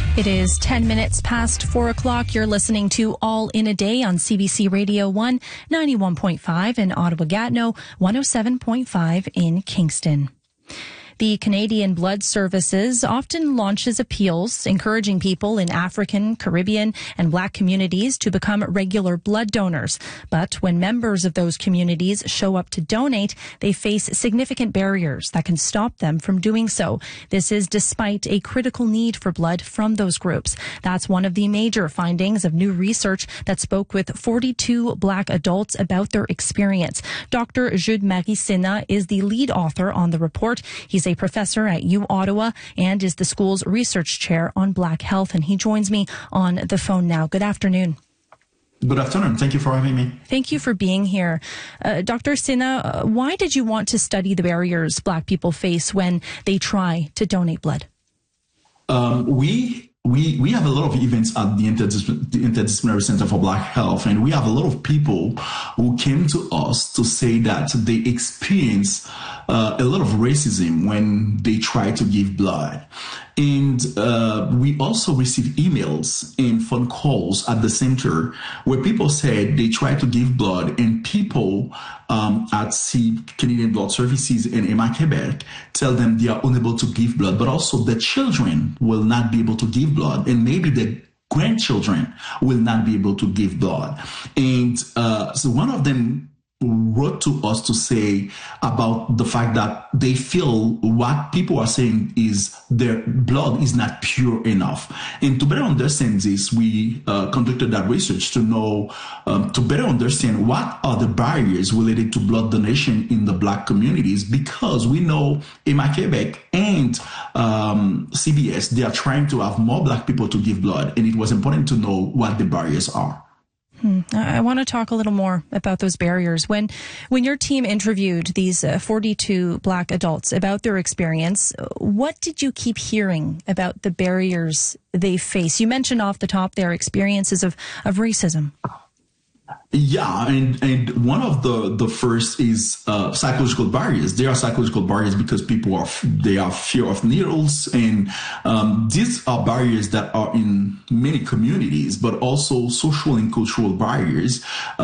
It is 10 minutes past 4 o'clock. You're listening to All in a Day on CBC Radio 1, 91.5 in Ottawa-Gatineau, 107.5 in Kingston. The Canadian Blood Services often launches appeals encouraging people in African, Caribbean, and Black communities to become regular blood donors. But when members of those communities show up to donate, they face significant barriers that can stop them from doing so. This is despite a critical need for blood from those groups. That's one of the major findings of new research that spoke with 42 Black adults about their experience. Dr. Jude-Marie Sena is the lead author on the report. He's a professor at U Ottawa and is the school's research chair on Black health. And he joins me on the phone now. Good afternoon. Good afternoon. Thank you for having me. Thank you for being here. Dr. Sena, why did you want to study the barriers Black people face when they try to donate blood? We have a lot of events at the Interdisciplinary Center for Black Health, and we have a lot of people who came to us to say that they experience a lot of racism when they try to give blood. And we also receive emails and phone calls at the center where people said they try to give blood, and people at Canadian Blood Services and EMA Quebec tell them they are unable to give blood, but also the children will not be able to give blood, and maybe the grandchildren will not be able to give blood. And so one of them wrote to us to say about the fact that they feel what people are saying is their blood is not pure enough. And to better understand this, we conducted that research to know, to better understand what are the barriers related to blood donation in the Black communities, because we know EMA Quebec and CBS, they are trying to have more Black people to give blood, and it was important to know what the barriers are. I want to talk a little more about those barriers. When your team interviewed these 42 Black adults about their experience, what did you keep hearing about the barriers they face? You mentioned off the top their experiences of racism. Yeah, and one of the first is psychological barriers. There are psychological barriers because people they have fear of needles, and these are barriers that are in many communities, but also social and cultural barriers,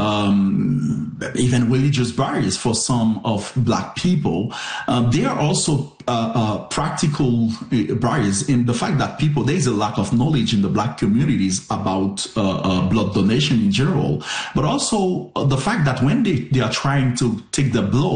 even religious barriers for some of Black people. There are also practical barriers in the fact that there is a lack of knowledge in the Black communities about blood donation in general, but also the fact that when they are trying to take the blood,